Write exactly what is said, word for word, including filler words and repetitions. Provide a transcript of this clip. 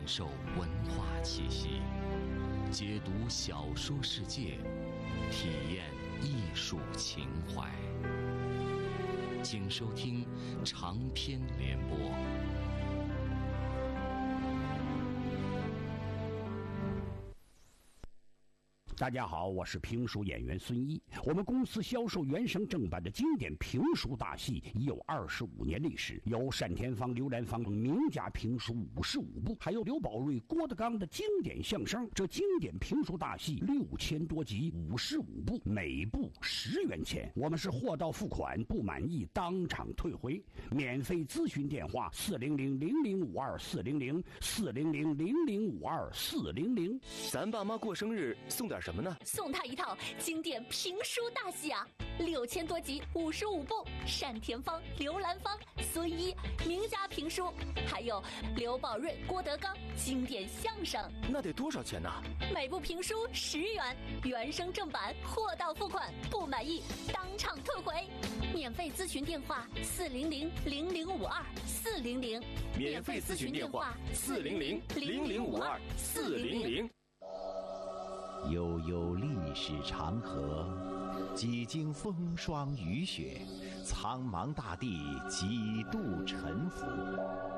受文化气息，解读小说世界，体验艺术情怀。请收听长篇联播。 大家好，我是评书演员孙一。我们公司销售原声正版的经典评书大戏已有二十五年历史，有单田芳、刘兰芳等名家评书五十五部，还有刘宝瑞、郭德纲的经典相声。这经典评书大戏六千多集，五十五部，每部十元钱。我们是货到付款，不满意当场退回。免费咨询电话：四零零零零五二四零零四零零零零五二四零零。 咱爸妈过生日送点什么呢？ 送他一套经典评书大戏啊，六千多集，五十五部，单田芳、刘兰芳、孙一名家评书，还有刘宝瑞、郭德纲经典相声。 那得多少钱呢？ 每部评书十元，原声正版，货到付款，不满意当场退回。免费咨询电话：四零零零零五二四零零。 免费咨询电话：四零零零零五二四零零。 悠悠历史长河，几经风霜雨雪，苍茫大地几度沉浮。